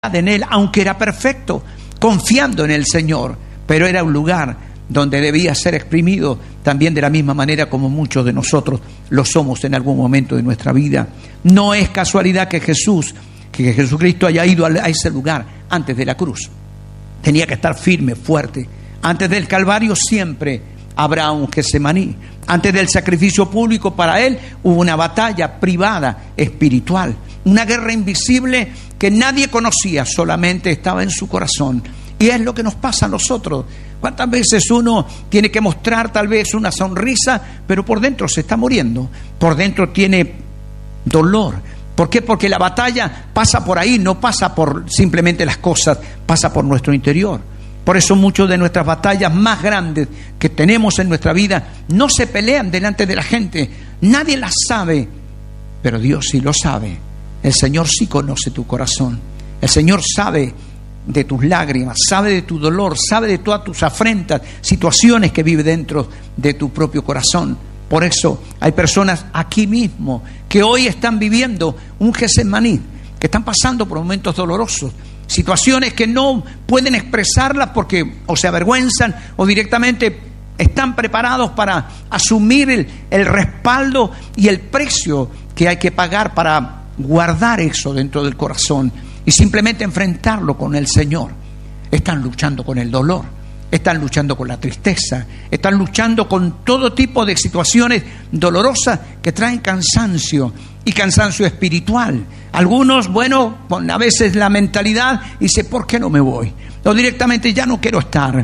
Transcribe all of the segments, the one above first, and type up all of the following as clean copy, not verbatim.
en Él, aunque era perfecto, confiando en el Señor, pero era un lugar donde debía ser exprimido también de la misma manera como muchos de nosotros lo somos en algún momento de nuestra vida. No es casualidad que Jesucristo haya ido a ese lugar antes de la cruz. Tenía que estar firme, fuerte. Antes del Calvario siempre habrá un Getsemaní. Antes del sacrificio público para Él hubo una batalla privada, espiritual. Una guerra invisible que nadie conocía, solamente estaba en su corazón. Y es lo que nos pasa a nosotros. ¿Cuántas veces uno tiene que mostrar tal vez una sonrisa, pero por dentro se está muriendo? Por dentro tiene dolor. ¿Por qué? Porque la batalla pasa por ahí, no pasa por simplemente las cosas, pasa por nuestro interior. Por eso muchas de nuestras batallas más grandes que tenemos en nuestra vida no se pelean delante de la gente. Nadie las sabe, pero Dios sí lo sabe. El Señor sí conoce tu corazón. El Señor sabe de tus lágrimas, sabe de tu dolor, sabe de todas tus afrentas, situaciones que vive dentro de tu propio corazón. Por eso hay personas aquí mismo que hoy están viviendo un Getsemaní, que están pasando por momentos dolorosos, situaciones que no pueden expresarlas porque o se avergüenzan o directamente están preparados para asumir el respaldo y el precio que hay que pagar para guardar eso dentro del corazón y simplemente enfrentarlo con el Señor. Están luchando con el dolor, están luchando con la tristeza, están luchando con todo tipo de situaciones dolorosas que traen cansancio y cansancio espiritual. Algunos, con a veces la mentalidad, dice, ¿por qué no me voy? O directamente ya no quiero estar.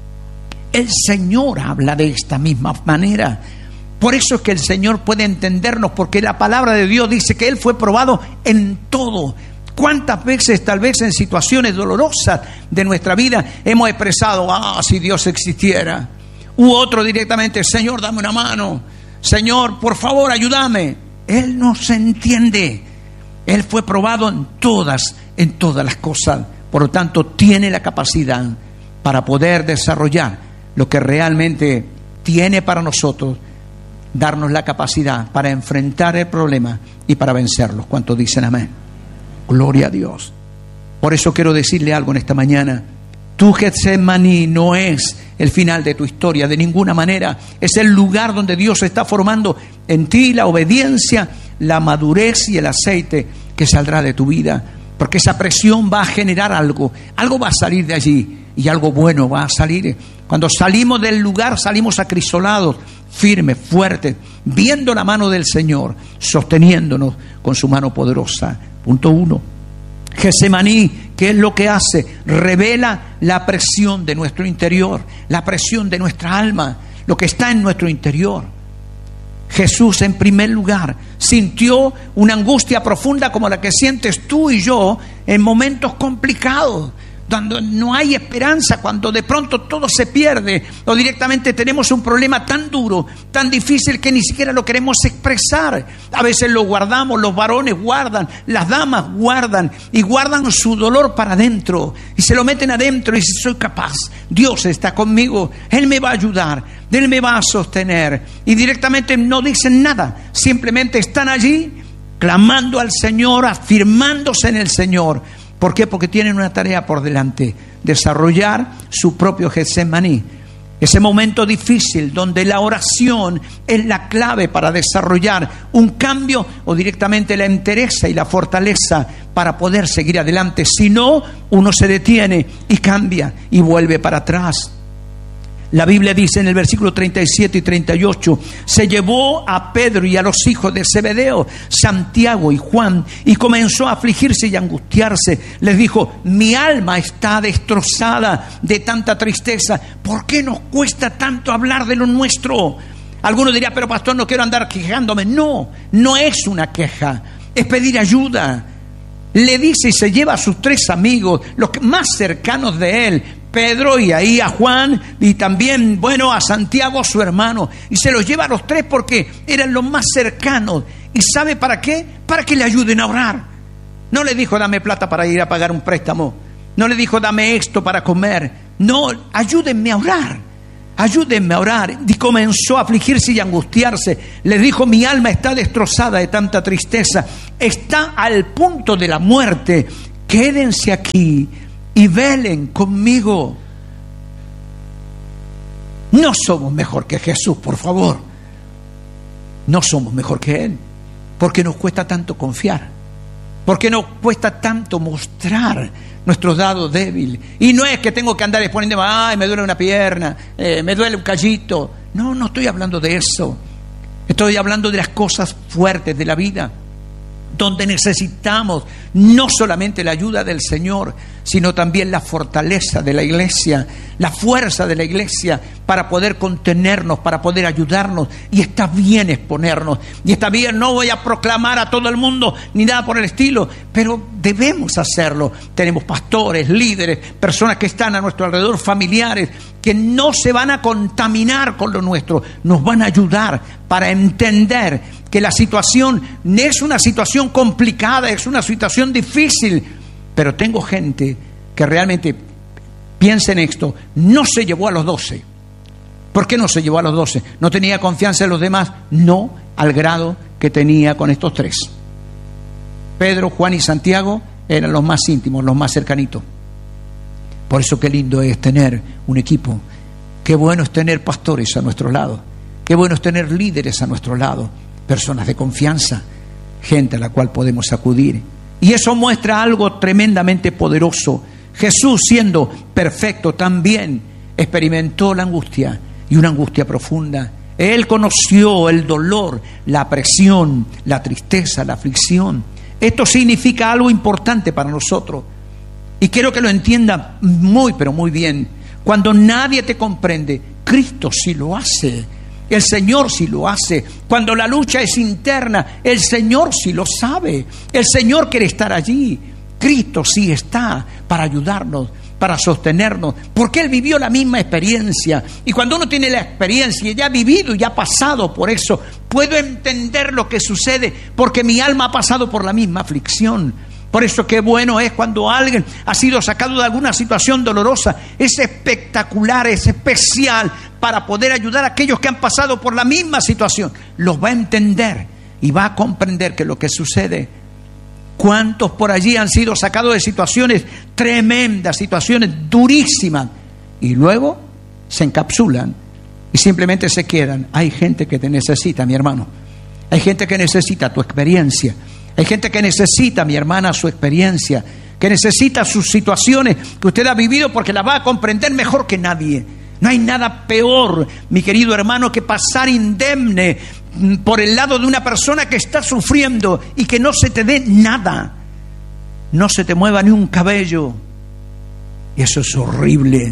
El Señor habla de esta misma manera. Por eso es que el Señor puede entendernos, porque la palabra de Dios dice que Él fue probado en todo. ¿Cuántas veces tal vez en situaciones dolorosas de nuestra vida hemos expresado, si Dios existiera? U otro directamente, Señor, dame una mano. Señor, por favor, ayúdame. Él nos entiende. Él fue probado en todas las cosas. Por lo tanto, tiene la capacidad para poder desarrollar lo que realmente tiene para nosotros, darnos la capacidad para enfrentar el problema y para vencerlos. ¿Cuántos dicen amén? Gloria a Dios. Por eso quiero decirle algo en esta mañana. Tu Getsemaní no es el final de tu historia, de ninguna manera. Es el lugar donde Dios está formando en ti la obediencia, la madurez y el aceite que saldrá de tu vida. Porque esa presión va a generar algo va a salir de allí y algo bueno va a salir. Cuando salimos del lugar, salimos acrisolados, firmes, fuertes, viendo la mano del Señor, sosteniéndonos con su mano poderosa. Punto 1. Getsemaní, ¿qué es lo que hace? Revela la presión de nuestro interior, la presión de nuestra alma, lo que está en nuestro interior. Jesús, en primer lugar, sintió una angustia profunda como la que sientes tú y yo en momentos complicados, cuando no hay esperanza, cuando de pronto todo se pierde o directamente tenemos un problema tan duro, tan difícil que ni siquiera lo queremos expresar. A veces lo guardamos, los varones guardan, las damas guardan y guardan su dolor para adentro y se lo meten adentro y dicen, soy capaz, Dios está conmigo, Él me va a ayudar, Él me va a sostener, y directamente no dicen nada, simplemente están allí clamando al Señor, afirmándose en el Señor. ¿Por qué? Porque tienen una tarea por delante, desarrollar su propio Getsemaní. Ese momento difícil donde la oración es la clave para desarrollar un cambio o directamente la entereza y la fortaleza para poder seguir adelante. Si no, uno se detiene y cambia y vuelve para atrás. La Biblia dice en el versículo 37 y 38, se llevó a Pedro y a los hijos de Zebedeo, Santiago y Juan, y comenzó a afligirse y a angustiarse. Les dijo, mi alma está destrozada de tanta tristeza. ¿Por qué nos cuesta tanto hablar de lo nuestro? Algunos dirían, pero pastor, no quiero andar quejándome. No es una queja, es pedir ayuda. Le dice y se lleva a sus 3 amigos, los más cercanos de él, Pedro y ahí a Juan y también, a Santiago, su hermano. Y se los lleva a los 3 porque eran los más cercanos. ¿Y sabe para qué? Para que le ayuden a orar. No le dijo, dame plata para ir a pagar un préstamo. No le dijo, dame esto para comer. No, ayúdenme a orar. Ayúdenme a orar. Y comenzó a afligirse y a angustiarse. Les dijo, mi alma está destrozada de tanta tristeza. Está al punto de la muerte. quédense aquí y velen conmigo. No somos mejor que Jesús, por favor. No somos mejor que Él. ¿Por qué nos cuesta tanto confiar? ¿Por qué nos cuesta tanto mostrar nuestro lado débil? Y no es que tengo que andar exponiendo, ay, me duele una pierna, me duele un callito. No estoy hablando de eso. Estoy hablando de las cosas fuertes de la vida, donde necesitamos no solamente la ayuda del Señor, sino también la fortaleza de la iglesia, la fuerza de la iglesia para poder contenernos, para poder ayudarnos. Y está bien exponernos, y está bien, no voy a proclamar a todo el mundo ni nada por el estilo, pero debemos hacerlo. Tenemos pastores, líderes, personas que están a nuestro alrededor, familiares, que no se van a contaminar con lo nuestro, nos van a ayudar para entender que la situación es una situación complicada, es una situación difícil, pero tengo gente que realmente piensa en esto. No se llevó a los 12. ¿Por qué no se llevó a los 12? ¿No tenía confianza en los demás? No al grado que tenía con estos 3. Pedro, Juan y Santiago eran los más íntimos, los más cercanitos. Por eso qué lindo es tener un equipo. Qué bueno es tener pastores a nuestro lado. Qué bueno es tener líderes a nuestro lado. Personas de confianza, gente a la cual podemos acudir. Y eso muestra algo tremendamente poderoso. Jesús, siendo perfecto, también experimentó la angustia, y una angustia profunda. Él conoció el dolor, la presión, la tristeza, la aflicción. Esto significa algo importante para nosotros, y quiero que lo entienda muy, pero muy bien. Cuando nadie te comprende, Cristo sí lo hace. El Señor sí lo hace. Cuando la lucha es interna, el Señor sí lo sabe. El Señor quiere estar allí. Cristo sí está para ayudarnos, para sostenernos, porque Él vivió la misma experiencia. Y cuando uno tiene la experiencia y ya ha vivido y ya ha pasado por eso, puedo entender lo que sucede, porque mi alma ha pasado por la misma aflicción. Por eso qué bueno es cuando alguien ha sido sacado de alguna situación dolorosa. Es espectacular, es especial para poder ayudar a aquellos que han pasado por la misma situación. Los va a entender y va a comprender que lo que sucede. ¿Cuántos por allí han sido sacados de situaciones tremendas, situaciones durísimas, y luego se encapsulan y simplemente se quedan? Hay gente que te necesita, mi hermano. Hay gente que necesita tu experiencia. Hay gente que necesita, mi hermana, su experiencia, que necesita sus situaciones que usted ha vivido, porque las va a comprender mejor que nadie. No hay nada peor, mi querido hermano, que pasar indemne por el lado de una persona que está sufriendo y que no se te dé nada, no se te mueva ni un cabello. Y eso es horrible.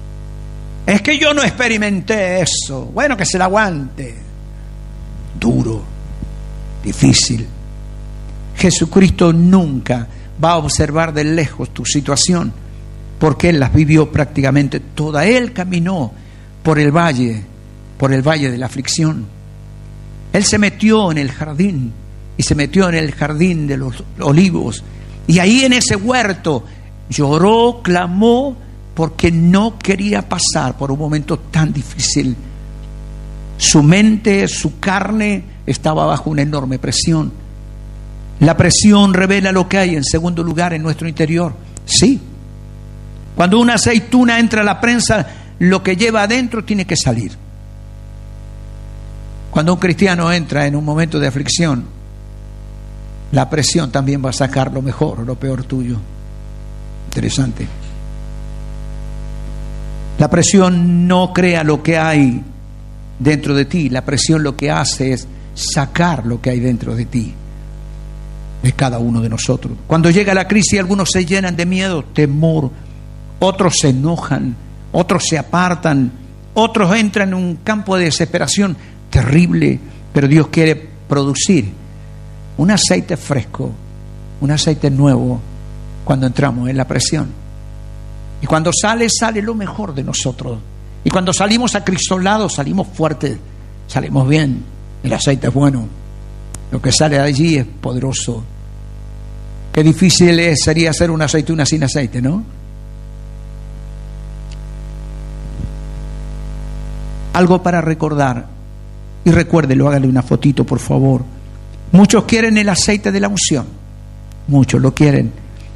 Es que yo no experimenté eso. Bueno, que se la aguante. Duro, difícil. Jesucristo nunca va a observar de lejos tu situación, porque Él las vivió prácticamente todas. Él caminó por el valle de la aflicción. Él se metió en el jardín, y se metió en el jardín de los olivos, y ahí en ese huerto lloró, clamó, porque no quería pasar por un momento tan difícil. Su mente, su carne estaba bajo una enorme presión. La presión revela lo que hay en segundo lugar en nuestro interior. Sí. Cuando una aceituna entra a la prensa, lo que lleva adentro tiene que salir. Cuando un cristiano entra en un momento de aflicción, la presión también va a sacar lo mejor o lo peor tuyo. Interesante. La presión no crea lo que hay dentro de ti. La presión lo que hace es sacar lo que hay dentro de ti, de cada uno de nosotros. Cuando llega la crisis, algunos se llenan de miedo, temor, otros se enojan, otros se apartan, otros entran en un campo de desesperación terrible, pero Dios quiere producir un aceite fresco, un aceite nuevo cuando entramos en la presión. Y cuando sale lo mejor de nosotros. Y cuando salimos acristolados, salimos fuertes, salimos bien. El aceite es bueno. Lo que sale de allí es poderoso. Qué difícil sería hacer una aceituna sin aceite, ¿no? Algo para recordar. Y recuérdelo, hágale una fotito, por favor. Muchos quieren el aceite de la unción. Muchos lo quieren.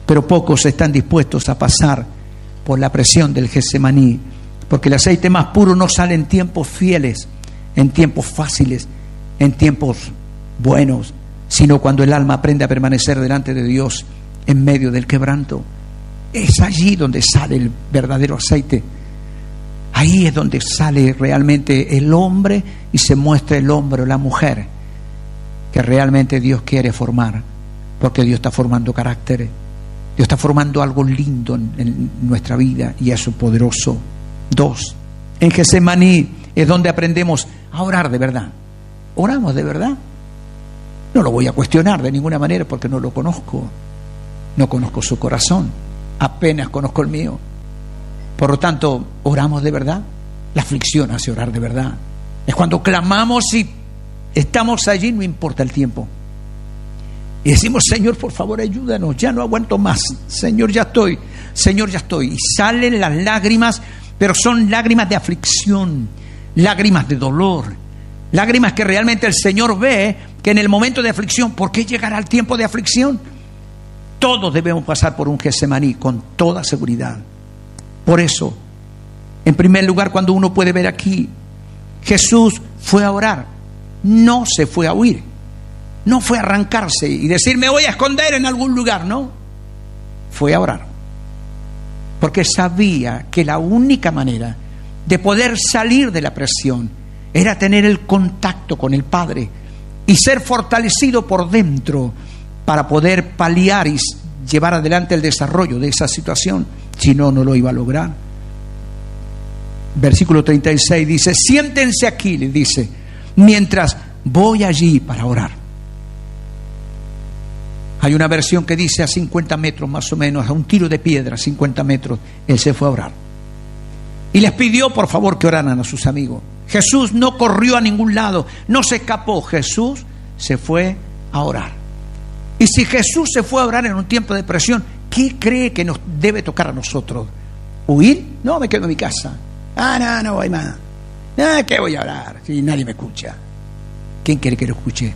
pero pocos están dispuestos a pasar por la presión del Getsemaní, porque el aceite más puro no sale en tiempos fieles, en tiempos fáciles, en tiempos buenos, sino cuando el alma aprende a permanecer delante de Dios en medio del quebranto. Es allí donde sale el verdadero aceite. Ahí es donde sale realmente el hombre y se muestra el hombre o la mujer que realmente Dios quiere formar, porque Dios está formando carácter, Dios está formando algo lindo en nuestra vida, y eso es poderoso. 2. En Getsemaní es donde aprendemos a orar de verdad. ¿Oramos de verdad? No lo voy a cuestionar de ninguna manera porque no lo conozco. No conozco su corazón, apenas conozco el mío. Por lo tanto, ¿oramos de verdad? La aflicción hace orar de verdad. Es cuando clamamos y estamos allí, no importa el tiempo. Y decimos: Señor, por favor, ayúdanos, ya no aguanto más. Señor, ya estoy. Señor, ya estoy. Y salen las lágrimas, pero son lágrimas de aflicción, lágrimas de dolor, lágrimas que realmente el Señor ve que en el momento de aflicción, ¿por qué llegará el tiempo de aflicción? Todos debemos pasar por un Getsemaní con toda seguridad. Por eso, en primer lugar, cuando uno puede ver aquí, Jesús fue a orar, no se fue a huir, no fue a arrancarse y decir: me voy a esconder en algún lugar, no, fue a orar, porque sabía que la única manera de poder salir de la presión era tener el contacto con el Padre y ser fortalecido por dentro para poder paliar y llevar adelante el desarrollo de esa situación. Si no, no lo iba a lograr. Versículo 36 dice: siéntense aquí, le dice, mientras voy allí para orar. Hay una versión que dice a 50 metros más o menos, a un tiro de piedra, 50 metros, él se fue a orar. Y les pidió por favor que oraran a sus amigos. Jesús no corrió a ningún lado, no se escapó, Jesús se fue a orar. Y si Jesús se fue a orar en un tiempo de presión, ¿qué cree que nos debe tocar a nosotros? ¿Huir? No, me quedo en mi casa. No voy más. ¿Qué voy a orar? Si nadie me escucha. ¿Quién quiere que lo escuche?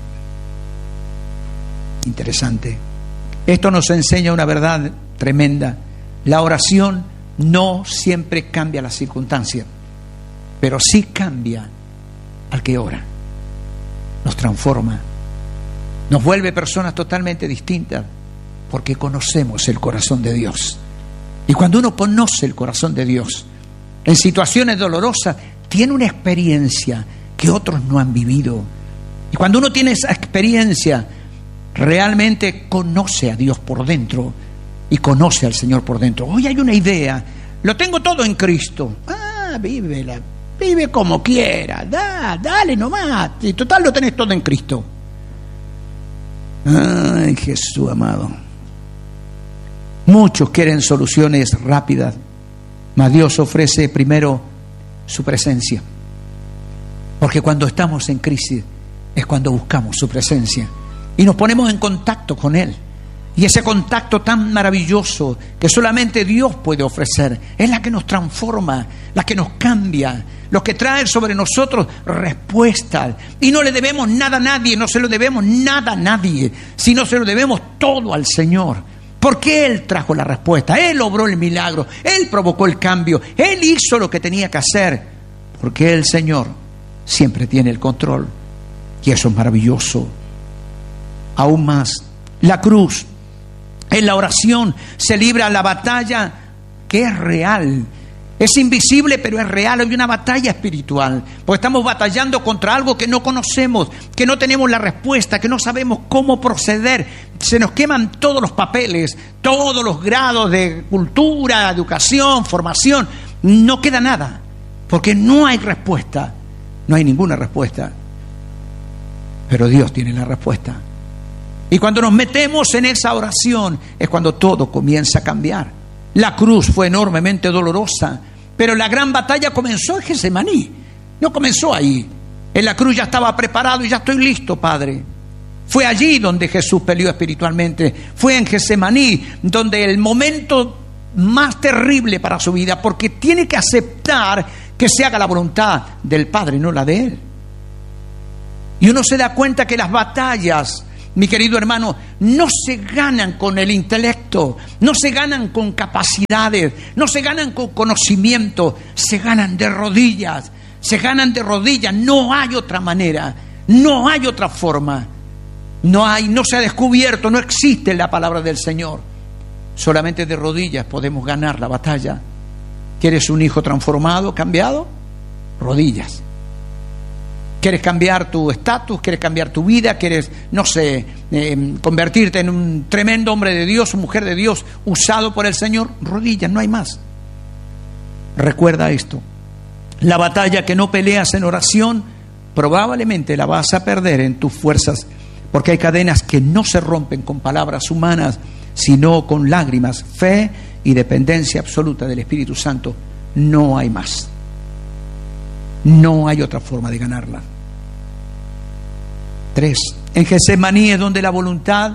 Interesante. Esto nos enseña una verdad tremenda. La oración no siempre cambia las circunstancias, pero sí cambia al que ora. Nos transforma, nos vuelve personas totalmente distintas, porque conocemos el corazón de Dios. Y cuando uno conoce el corazón de Dios, en situaciones dolorosas, tiene una experiencia que otros no han vivido. Y cuando uno tiene esa experiencia, realmente conoce a Dios por dentro y conoce al Señor por dentro. Hoy hay una idea: lo tengo todo en Cristo. Vívela, vive como quiera, dale nomás, y total lo tenés todo en Cristo. Ay, Jesús amado. Muchos quieren soluciones rápidas, mas Dios ofrece primero su presencia, porque cuando estamos en crisis es cuando buscamos su presencia y nos ponemos en contacto con Él. Y ese contacto tan maravilloso que solamente Dios puede ofrecer es la que nos transforma, la que nos cambia, lo que trae sobre nosotros respuestas. Y no le debemos nada a nadie, no se lo debemos nada a nadie, sino se lo debemos todo al Señor. Porque Él trajo la respuesta, Él obró el milagro, Él provocó el cambio, Él hizo lo que tenía que hacer. Porque el Señor siempre tiene el control. Y eso es maravilloso. Aún más, la cruz. En la oración se libra la batalla que es real. Es invisible, pero es real. Hay una batalla espiritual, porque estamos batallando contra algo que no conocemos, que no tenemos la respuesta, que no sabemos cómo proceder. Se nos queman todos los papeles, todos los grados de cultura, educación, formación. No queda nada, porque no hay respuesta. No hay ninguna respuesta. Pero Dios tiene la respuesta. Y cuando nos metemos en esa oración es cuando todo comienza a cambiar. La cruz fue enormemente dolorosa, pero la gran batalla comenzó en Getsemaní. No comenzó ahí. En la cruz ya estaba preparado y ya estoy listo, Padre. Fue allí donde Jesús peleó espiritualmente. Fue en Getsemaní donde el momento más terrible para su vida, porque tiene que aceptar que se haga la voluntad del Padre, no la de Él. Y uno se da cuenta que las batallas mi querido hermano, no se ganan con el intelecto, no se ganan con capacidades, no se ganan con conocimiento, se ganan de rodillas, no hay otra manera, no hay otra forma, no se ha descubierto, no existe la palabra del Señor. Solamente de rodillas podemos ganar la batalla. ¿Quieres un hijo transformado, cambiado? Rodillas. ¿Quieres cambiar tu estatus? ¿Quieres cambiar tu vida? ¿Quieres, convertirte en un tremendo hombre de Dios, mujer de Dios, usado por el Señor? Rodillas, no hay más. Recuerda esto. La batalla que no peleas en oración, probablemente la vas a perder en tus fuerzas, porque hay cadenas que no se rompen con palabras humanas, sino con lágrimas, fe y dependencia absoluta del Espíritu Santo. No hay más. No hay otra forma de ganarla. 3. En Getsemaní es donde la voluntad,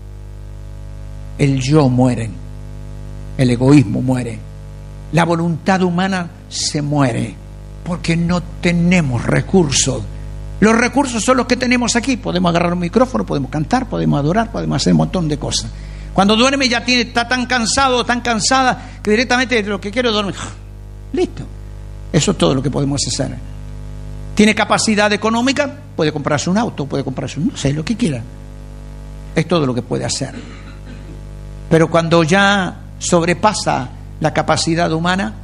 el yo mueren, el egoísmo muere, la voluntad humana se muere, porque no tenemos recursos. Los recursos son los que tenemos aquí. Podemos agarrar un micrófono, podemos cantar, podemos adorar, podemos hacer un montón de cosas. Cuando duerme ya está tan cansado, tan cansada, que directamente lo que quiero es dormir. Listo. Eso es todo lo que podemos hacer. ¿Tiene capacidad económica? Puede comprarse un auto, puede comprarse no sé, lo que quiera. Es todo lo que puede hacer. Pero cuando ya sobrepasa la capacidad humana,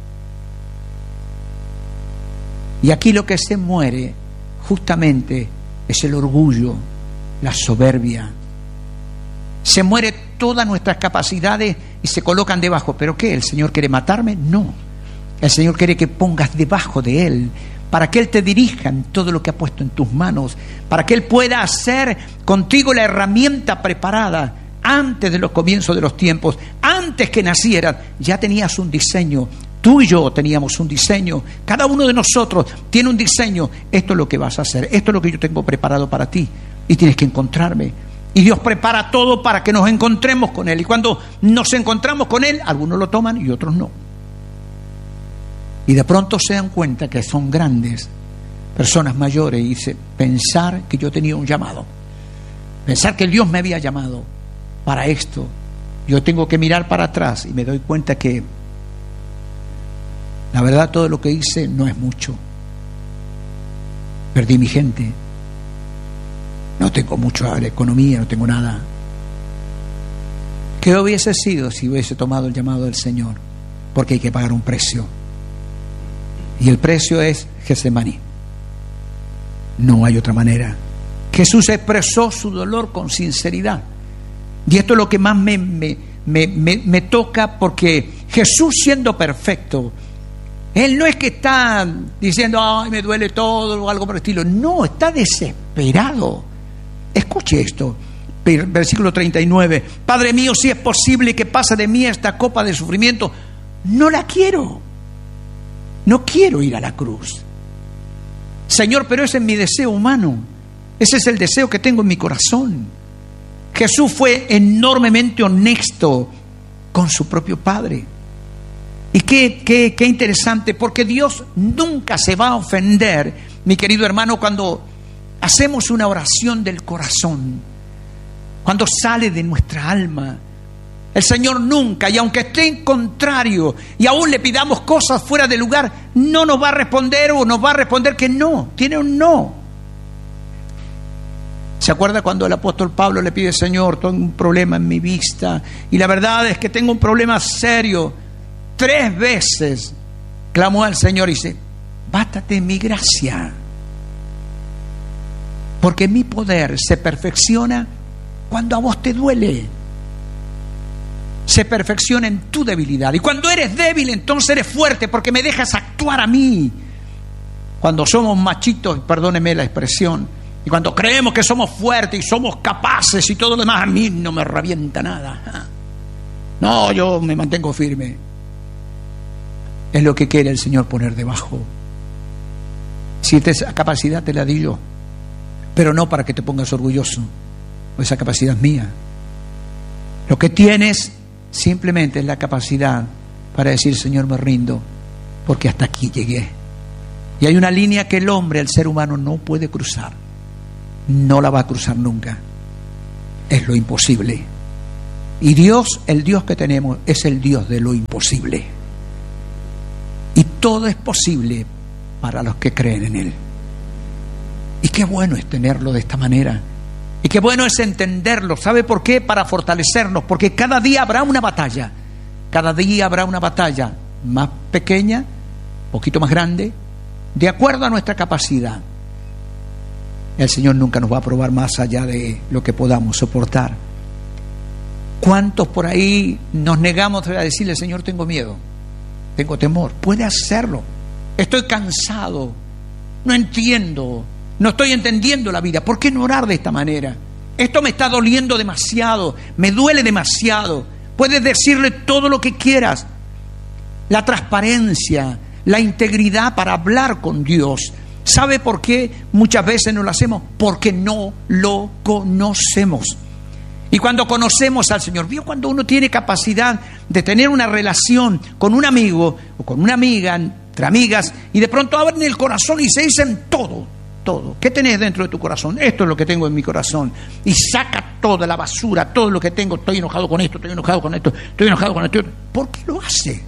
y aquí lo que se muere justamente es el orgullo, la soberbia. Se muere todas nuestras capacidades y se colocan debajo. ¿Pero qué? ¿El Señor quiere matarme? No. El Señor quiere que pongas debajo de Él, para que Él te dirija en todo lo que ha puesto en tus manos, para que Él pueda hacer contigo la herramienta preparada antes de los comienzos de los tiempos, antes que nacieras. Ya tenías un diseño. Tú y yo teníamos un diseño. Cada uno de nosotros tiene un diseño. Esto es lo que vas a hacer. Esto es lo que yo tengo preparado para ti. Y tienes que encontrarme. Y Dios prepara todo para que nos encontremos con Él. Y cuando nos encontramos con Él, algunos lo toman y otros no. Y de pronto se dan cuenta que son grandes, personas mayores, y dice, pensar que yo tenía un llamado, pensar que Dios me había llamado para esto. Yo tengo que mirar para atrás y me doy cuenta que la verdad todo lo que hice no es mucho. Perdí mi gente. No tengo mucho a la economía, no tengo nada. ¿Qué hubiese sido si hubiese tomado el llamado del Señor? Porque hay que pagar un precio. Y el precio es Getsemaní. No hay otra manera. Jesús expresó su dolor con sinceridad. Y esto es lo que más me toca, porque Jesús, siendo perfecto, Él no es que está diciendo, ay, me duele todo o algo por el estilo. No, está desesperado. Escuche esto, versículo 39. Padre mío, si es posible que pase de mí esta copa de sufrimiento, no la quiero. No quiero ir a la cruz. Señor, pero ese es mi deseo humano. Ese es el deseo que tengo en mi corazón. Jesús fue enormemente honesto con su propio Padre. Y qué interesante, porque Dios nunca se va a ofender, mi querido hermano, cuando hacemos una oración del corazón, cuando sale de nuestra alma. El Señor nunca, y aunque esté en contrario y aún le pidamos cosas fuera de lugar, no nos va a responder, o nos va a responder que no, tiene un no. ¿Se acuerda cuando el apóstol Pablo le pide, Señor, tengo un problema en mi vista, y la verdad es que tengo un problema serio? 3 veces clamó al Señor y dice, bástate mi gracia, porque mi poder se perfecciona cuando a vos te duele. Se perfecciona en tu debilidad. Y cuando eres débil, entonces eres fuerte, porque me dejas actuar a mí. Cuando somos machitos, perdóneme la expresión, y cuando creemos que somos fuertes y somos capaces y todo lo demás, a mí no me revienta nada. No, yo me mantengo firme. Es lo que quiere el Señor poner debajo. Si esa capacidad te la di yo, pero no para que te pongas orgulloso. Esa capacidad es mía. Lo que tienes simplemente es la capacidad para decir, Señor, me rindo, porque hasta aquí llegué. Y hay una línea que el hombre, el ser humano, no puede cruzar. No la va a cruzar nunca. es lo imposible. Y Dios, el Dios que tenemos, es el Dios de lo imposible. Y todo es posible para los que creen en Él. Y qué bueno es tenerlo de esta manera. Y qué bueno es entenderlo. ¿Sabe por qué? Para fortalecernos. Porque cada día habrá una batalla. Cada día habrá una batalla más pequeña, un poquito más grande, de acuerdo a nuestra capacidad. El Señor nunca nos va a probar más allá de lo que podamos soportar. ¿Cuántos por ahí nos negamos a decirle, Señor, tengo miedo, tengo temor? Puede hacerlo. Estoy cansado, no entiendo, no estoy entendiendo la vida. ¿Por qué no orar de esta manera? Esto me está doliendo demasiado, me duele demasiado. Puedes decirle todo lo que quieras. La transparencia, la integridad para hablar con Dios. ¿Sabe por qué muchas veces no lo hacemos? Porque no lo conocemos. Y cuando conocemos al Señor, ¿vio cuando uno tiene capacidad de tener una relación con un amigo o con una amiga, entre amigas, y de pronto abren el corazón y se dicen todo? ¿Qué tenés dentro de tu corazón? Esto es lo que tengo en mi corazón. Y saca toda la basura, todo lo que tengo. Estoy enojado con esto, estoy enojado con esto, estoy enojado con esto. ¿Por qué lo hace?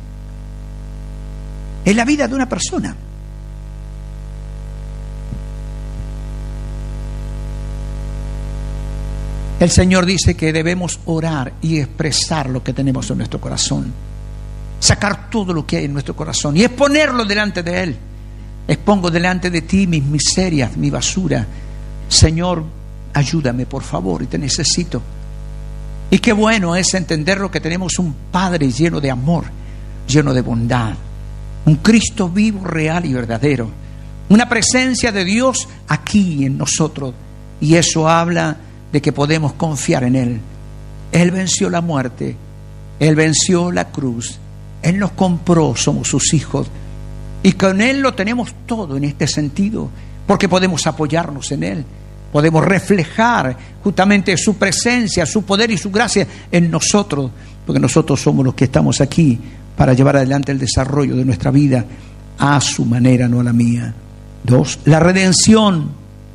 Es la vida de una persona. El Señor dice que debemos orar y expresar lo que tenemos en nuestro corazón. Sacar todo lo que hay en nuestro corazón y exponerlo delante de Él. Expongo delante de ti mis miserias, mi basura. Señor, ayúdame por favor, y te necesito. Y qué bueno es entender lo que tenemos un Padre lleno de amor, lleno de bondad. Un Cristo vivo, real y verdadero. Una presencia de Dios aquí en nosotros. Y eso habla de que podemos confiar en Él. Él venció la muerte, Él venció la cruz, Él nos compró, somos sus hijos, y con Él lo tenemos todo en este sentido, porque podemos apoyarnos en Él, podemos reflejar justamente su presencia, su poder y su gracia en nosotros, porque nosotros somos los que estamos aquí para llevar adelante el desarrollo de nuestra vida a su manera, no a la mía. 2, la rendición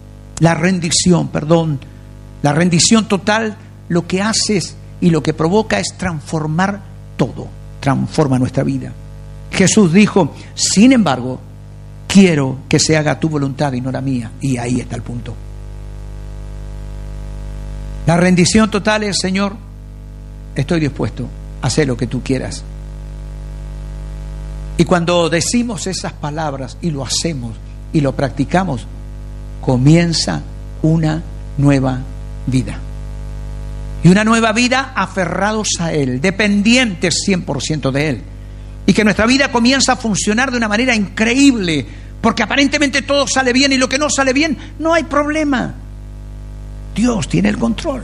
total, lo que hace y lo que provoca es transformar todo, transforma nuestra vida. Jesús dijo, sin embargo, quiero que se haga tu voluntad y no la mía. Y ahí está el punto. La rendición total es, Señor, estoy dispuesto a hacer lo que tú quieras. Y cuando decimos esas palabras y lo hacemos y lo practicamos, comienza una nueva vida. Y una nueva vida aferrados a Él, dependientes 100% de Él. Y que nuestra vida comienza a funcionar de una manera increíble, porque aparentemente todo sale bien y lo que no sale bien, no hay problema. Dios tiene el control.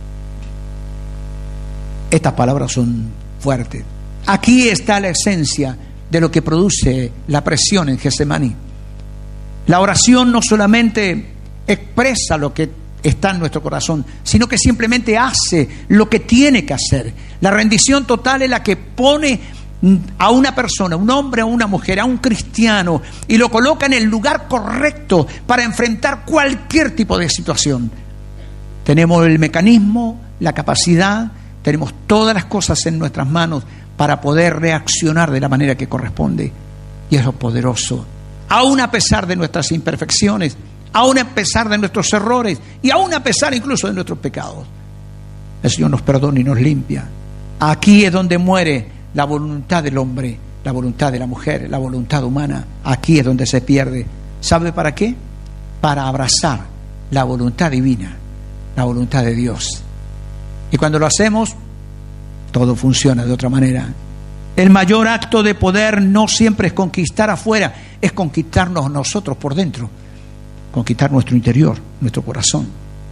Estas palabras son fuertes. Aquí está la esencia de lo que produce la presión en Getsemaní. La oración no solamente expresa lo que está en nuestro corazón, sino que simplemente hace lo que tiene que hacer. La rendición total es la que pone a una persona, un hombre o una mujer, a un cristiano, y lo coloca en el lugar correcto para enfrentar cualquier tipo de situación. Tenemos el mecanismo, la capacidad, tenemos todas las cosas en nuestras manos para poder reaccionar de la manera que corresponde. Y eso es poderoso. Aún a pesar de nuestras imperfecciones, aún a pesar de nuestros errores y aún a pesar incluso de nuestros pecados, el Señor nos perdona y nos limpia. Aquí es donde muere la voluntad del hombre, la voluntad de la mujer, la voluntad humana. Aquí es donde se pierde. ¿Sabe para qué? Para abrazar la voluntad divina, la voluntad de Dios. Y cuando lo hacemos, todo funciona de otra manera. El mayor acto de poder no siempre es conquistar afuera, es conquistarnos nosotros por dentro. Conquistar nuestro interior, nuestro corazón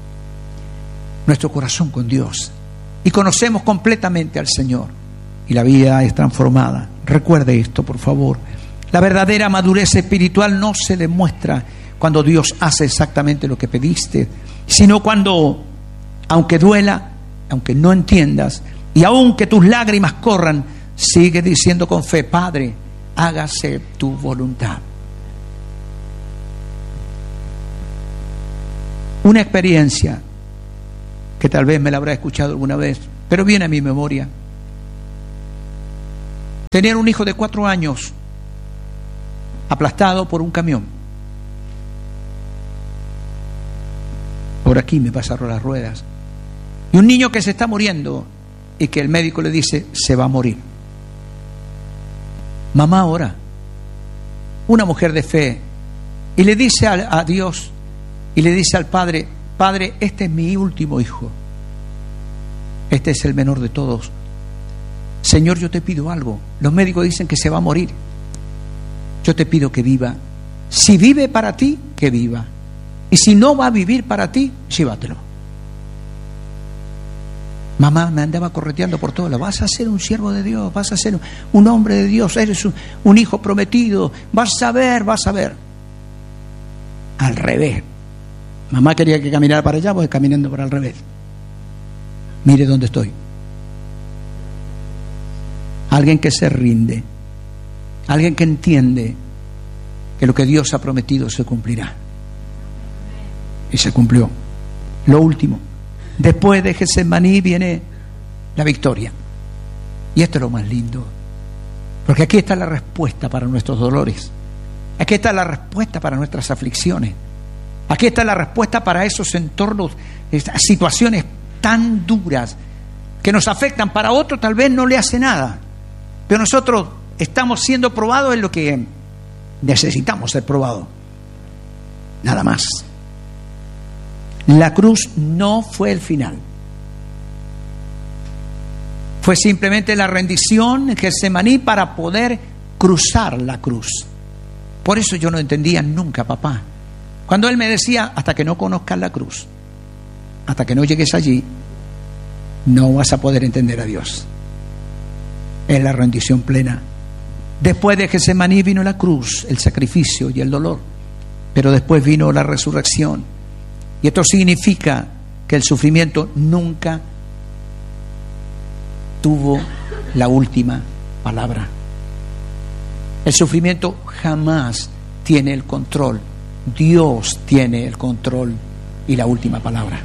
con Dios. Y conocemos completamente al Señor. Y la vida es transformada. Recuerde esto, por favor. La verdadera madurez espiritual no se demuestra cuando Dios hace exactamente lo que pediste, sino cuando, aunque duela, aunque no entiendas, y aunque tus lágrimas corran, sigue diciendo con fe, Padre, hágase tu voluntad. Una experiencia que tal vez me la habrá escuchado alguna vez, pero viene a mi memoria. Tenían un hijo de 4 años aplastado por un camión. Por aquí me pasaron las ruedas. Y un niño que se está muriendo y que el médico le dice, se va a morir. Mamá ora, una mujer de fe, y le dice a Dios, y le dice al Padre, Padre, este es mi último hijo, este es el menor de todos. Señor, yo te pido algo. Los médicos dicen que se va a morir. Yo te pido que viva. Si vive para ti, que viva. Y si no va a vivir para ti, llévatelo. Mamá me andaba correteando por todo. Vas a ser un siervo de Dios, vas a ser un hombre de Dios, eres un hijo prometido, vas a ver. Al revés. Mamá quería que caminara para allá, voy caminando por al revés. Mire dónde estoy. Alguien que se rinde, alguien que entiende que lo que Dios ha prometido se cumplirá. Y se cumplió. Lo último, después de Getsemaní viene la victoria. Y esto es lo más lindo, porque aquí está la respuesta para nuestros dolores. Aquí está la respuesta para nuestras aflicciones. Aquí está la respuesta para esos entornos, situaciones tan duras que nos afectan. Para otro tal vez no le hace nada, pero nosotros estamos siendo probados en lo que necesitamos ser probados. Nada más. La cruz no fue el final. Fue simplemente la rendición en Getsemaní para poder cruzar la cruz. Por eso yo no entendía nunca, papá. Cuando él me decía, hasta que no conozcas la cruz, hasta que no llegues allí, no vas a poder entender a Dios. Es la rendición plena. Después de Getsemaní vino la cruz, el sacrificio y el dolor. Pero después vino la resurrección. Y esto significa que el sufrimiento nunca tuvo la última palabra. El sufrimiento jamás tiene el control. Dios tiene el control y la última palabra.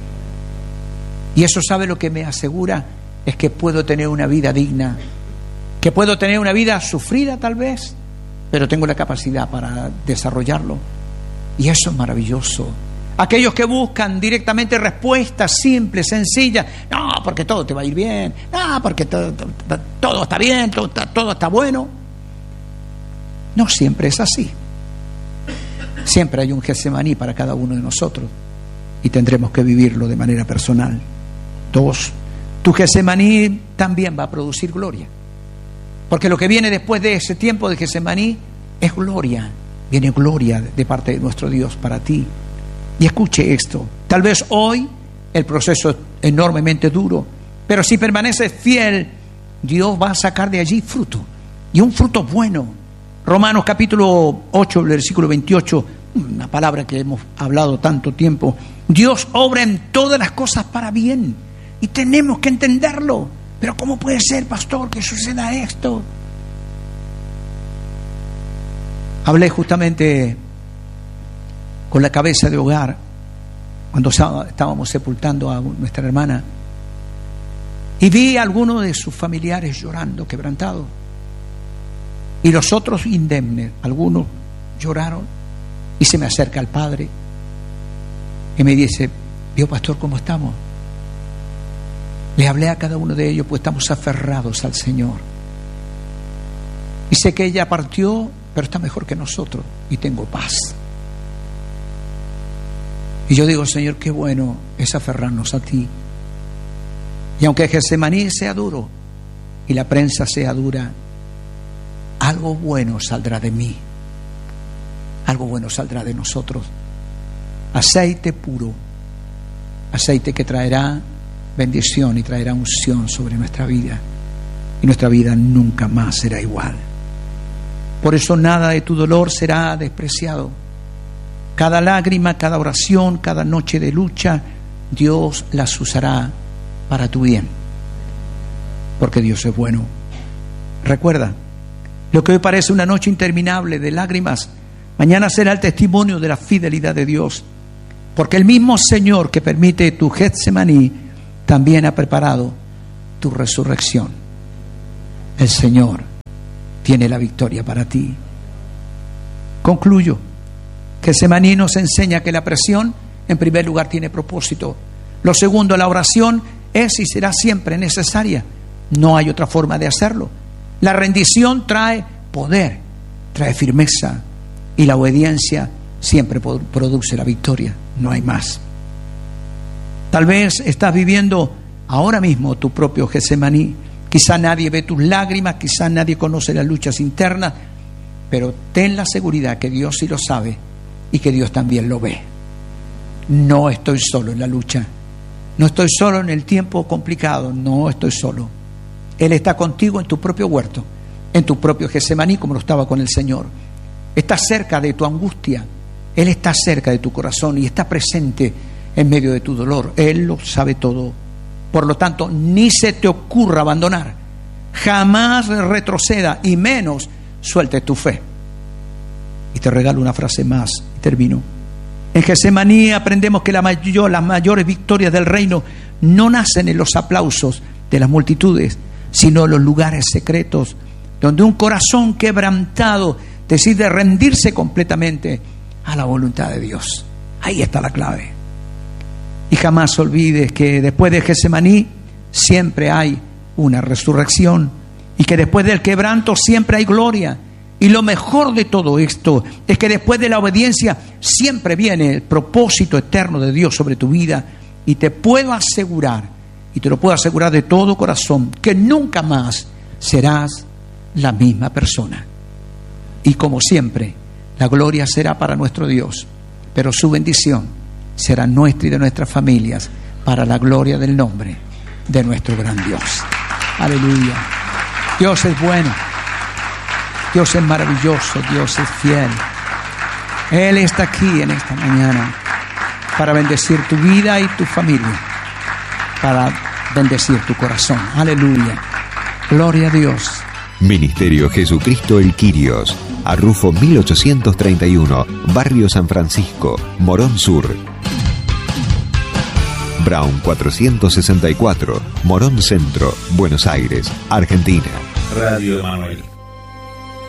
Y eso, ¿sabe lo que me asegura? Es que puedo tener una vida digna, que puedo tener una vida sufrida tal vez, pero tengo la capacidad para desarrollarlo. Y eso es maravilloso. Aquellos que buscan directamente respuestas simples, sencillas, no, porque todo te va a ir bien, no, porque todo está bien, todo está bueno. No siempre es así. Siempre hay un Getsemaní para cada uno de nosotros y tendremos que vivirlo de manera personal. 2. Tu Getsemaní también va a producir gloria, porque lo que viene después de ese tiempo de Getsemaní es gloria. Viene gloria de parte de nuestro Dios para ti. Y escuche esto, tal vez hoy el proceso es enormemente duro, pero si permaneces fiel, Dios va a sacar de allí fruto, y un fruto bueno. Romanos capítulo 8, versículo 28, una palabra que hemos hablado tanto tiempo. Dios obra en todas las cosas para bien, y tenemos que entenderlo. Pero ¿cómo puede ser, pastor, que suceda esto? Hablé justamente con la cabeza de hogar cuando estábamos sepultando a nuestra hermana, y vi a algunos de sus familiares llorando, quebrantados, y los otros indemnes. Algunos lloraron, y se me acerca el padre y me dice, ¿vio, pastor, cómo estamos? Le hablé a cada uno de ellos, pues estamos aferrados al Señor, y sé que ella partió, pero está mejor que nosotros, y tengo paz. Y yo digo, Señor, qué bueno es aferrarnos a ti. Y aunque Getsemaní sea duro y la prensa sea dura, algo bueno saldrá de mí, algo bueno saldrá de nosotros. Aceite puro, aceite que traerá bendición y traerá unción sobre nuestra vida, y nuestra vida nunca más será igual. Por eso nada de tu dolor será despreciado. Cada lágrima, cada oración, cada noche de lucha, Dios las usará para tu bien, porque Dios es bueno. Recuerda, lo que hoy parece una noche interminable de lágrimas, mañana será el testimonio de la fidelidad de Dios. Porque el mismo Señor que permite tu Getsemaní también ha preparado tu resurrección. El Señor tiene la victoria para ti. Concluyo. Getsemaní nos enseña que la presión, en primer lugar, tiene propósito. Lo segundo, la oración es y será siempre necesaria. No hay otra forma de hacerlo. La rendición trae poder, trae firmeza, y la obediencia siempre produce la victoria. No hay más. Tal vez estás viviendo ahora mismo tu propio Getsemaní. Quizá nadie ve tus lágrimas, quizá nadie conoce las luchas internas, pero ten la seguridad que Dios sí lo sabe y que Dios también lo ve. No estoy solo en la lucha, no estoy solo en el tiempo complicado, no estoy solo. Él está contigo en tu propio huerto, en tu propio Getsemaní, como lo estaba con el Señor. Está cerca de tu angustia, Él está cerca de tu corazón y está presente en medio de tu dolor. Él lo sabe todo. Por lo tanto, ni se te ocurra abandonar, jamás retroceda y menos sueltes tu fe. Y te regalo una frase más y termino. En Getsemaní aprendemos que las mayores victorias del reino no nacen en los aplausos de las multitudes, sino en los lugares secretos, donde un corazón quebrantado decide rendirse completamente a la voluntad de Dios. Ahí está la clave. Y jamás olvides que después de Getsemaní siempre hay una resurrección, y que después del quebranto siempre hay gloria. Y lo mejor de todo esto es que después de la obediencia siempre viene el propósito eterno de Dios sobre tu vida. Y te puedo asegurar, y te lo puedo asegurar de todo corazón, que nunca más serás la misma persona. Y como siempre, la gloria será para nuestro Dios, pero su bendición será nuestra y de nuestras familias, para la gloria del nombre de nuestro gran Dios. Aleluya. Dios es bueno, Dios es maravilloso, Dios es fiel. Él está aquí en esta mañana para bendecir tu vida y tu familia, para bendecir tu corazón. Aleluya. Gloria a Dios. Ministerio Jesucristo el Quirios, Arrufo 1831, Barrio San Francisco, Morón Sur. Brown 464, Morón Centro, Buenos Aires, Argentina. Radio Emanuel.